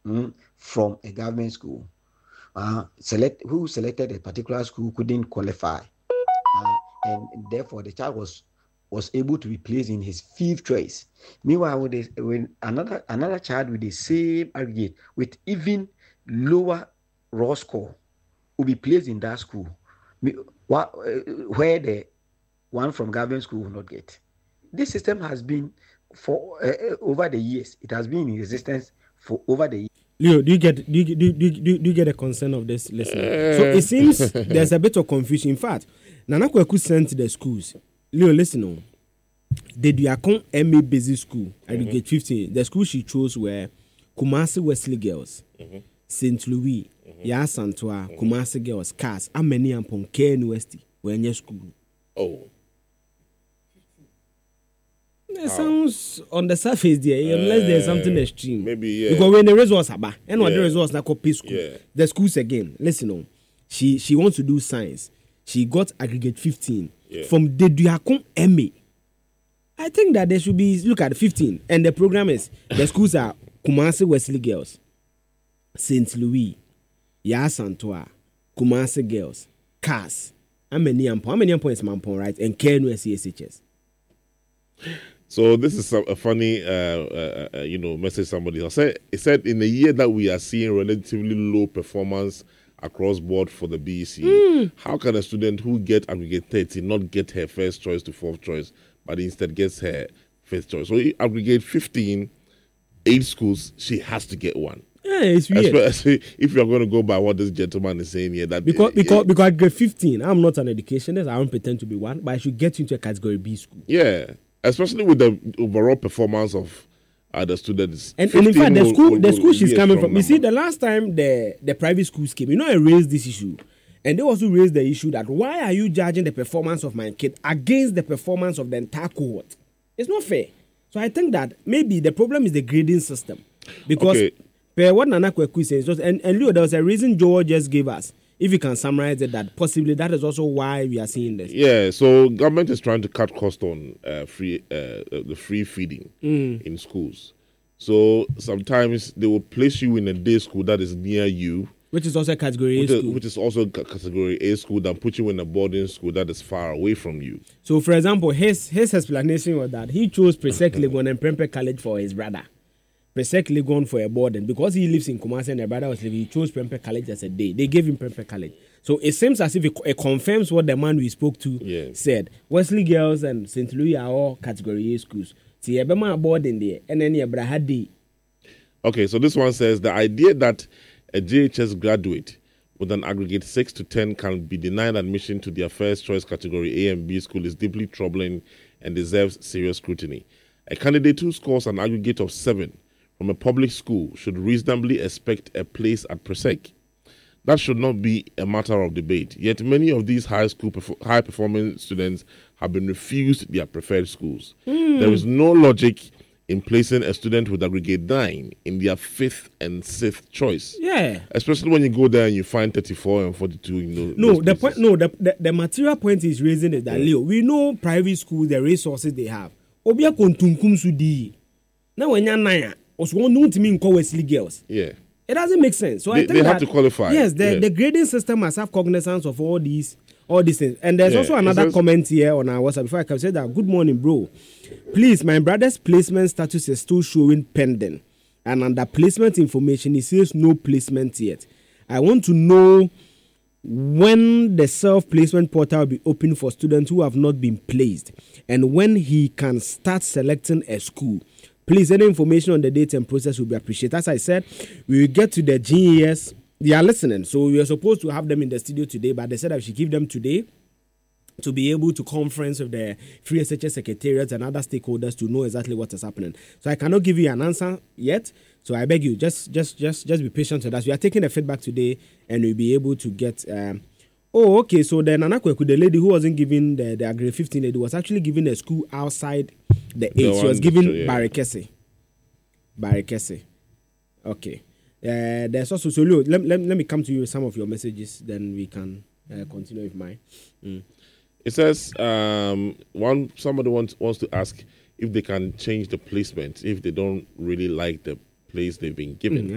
from a government school. Who selected a particular school couldn't qualify, and therefore the child was able to be placed in his fifth choice. Meanwhile, when another child with the same aggregate with even lower raw score will be placed in that school, where the one from government school will not get. This system has been for over the years. It has been in existence for over the years. Leo, do you get a concern of this listener? So it seems there's a bit of confusion. In fact, Nana Kweku sent to the schools. Leo, listen on. The Duakon MA Basic School, Aggregate 15. The school she chose were Kumasi Wesley Girls, St. Louis, Yasantua, Kumasi Girls, Cass, Ameni and Ponke University, when your school. Oh. It sounds on the surface there, unless there's something extreme. Maybe, yeah. Because when the results are back, and when the results are called school, Yeah. the schools again, listen on. She wants to do science. She got aggregate 15 from the Duakon MA. I think that there should be, look at 15. And the program is, the schools are Kumasi Wesley Girls, St. Louis, Yasantua, Kumasi Girls, Cass, Ameniampo is Mampon, right? And KNU SCHS. So this is a funny, message somebody said. It said in a year that we are seeing relatively low performance across board for the BEC, how can a student who get aggregate 30 not get her first choice to fourth choice, but instead gets her fifth choice? So aggregate 15, 8 schools, she has to get one. Yeah, it's weird. Especially if you're going to go by what this gentleman is saying here, that because aggregate 15, I'm not an educationist. I don't pretend to be one, but I should get into a category B school. Yeah. Especially with the overall performance of the students. And in fact, the school she's coming from, you see, the last time the private schools came, I raised this issue. And they also raised the issue that why are you judging the performance of my kid against the performance of the entire cohort? It's not fair. So I think that maybe the problem is the grading system. Because per what Nana Kweku says, and Leo, there was a reason Joel just gave us. If you can summarize it, that possibly that is also why we are seeing this. Yeah, so government is trying to cut cost on the free feeding in schools. So sometimes they will place you in a day school that is near you, which is also a category A school. Which is also category A school, than put you in a boarding school that is far away from you. So, for example, his explanation was that he chose Presec Legon and Prempeh College for his brother. Presec Legon for a boarding because he lives in Kumasi and the brother was living. He chose Prempeh College as a day. They gave him Prempeh College. So it seems as if it confirms what the man we spoke to said. Wesley Girls and St. Louis are all category A schools. See, Ebema boarding there, and then Yebraha day. Okay, so this one says the idea that a JHS graduate with an aggregate 6 to 10 can be denied admission to their first choice category A and B school is deeply troubling and deserves serious scrutiny. A candidate who scores an aggregate of 7 from a public school should reasonably expect a place at Presec. That should not be a matter of debate. Yet many of these high-performing students have been refused their preferred schools. There is no logic in placing a student with aggregate 9 in their 5th and 6th choice. Yeah. Especially when you go there and you find 34 and 42. The material point is raising is that, Leo, we know private schools, the resources they have. Obia kontunkum sudi. Now when you're 9, Wesley Girls. Yeah. It doesn't make sense. So I think they have to qualify. Yes, the grading system must have cognizance of all these things. And there's also another comment here on our WhatsApp. Before I can say that, good morning, bro. Please, my brother's placement status is still showing pending. And under placement information, it says no placement yet. I want to know when the self-placement portal will be open for students who have not been placed and when he can start selecting a school. Please, any information on the date and process will be appreciated. As I said, we will get to the GES. They are listening. So we were supposed to have them in the studio today, but they said I should give them today to be able to conference with the Free SHS secretariats and other stakeholders to know exactly what is happening. So I cannot give you an answer yet. So I beg you, just be patient with us. We are taking the feedback today and we'll be able to get... okay, so the Nana Kweku, the lady who wasn't giving the grade 15 lady, was actually giving a school outside the age. She was giving Barikese. Okay. There's also, so Leo, let me come to you with some of your messages, then we can continue with mine. It says somebody wants to ask if they can change the placement if they don't really like the place they've been given.